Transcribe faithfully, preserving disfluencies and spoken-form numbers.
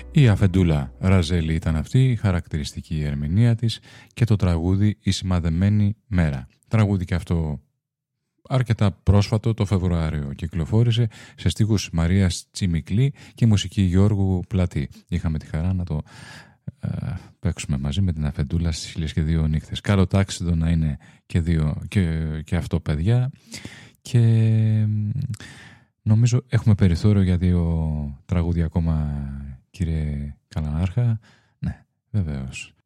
Η Αφεντούλα Ραζέλη ήταν αυτή, η χαρακτηριστική ερμηνεία της, και το τραγούδι «Η σημαδεμένη μέρα». Τραγούδι και αυτό αρκετά πρόσφατο, το Φεβρουάριο κυκλοφόρησε, σε στίχους Μαρίας Τσιμικλή και μουσική Γιώργου Πλατή. Είχαμε τη χαρά να το ε, παίξουμε μαζί με την Αφεντούλα στις χίλιες και δύο νύχτες. Καλό τάξιδο να είναι και, δύο, και, και αυτό, παιδιά. Και νομίζω έχουμε περιθώριο για δύο τραγούδια ακόμα, κύριε Καλανάρχα. Ναι, βεβαίως.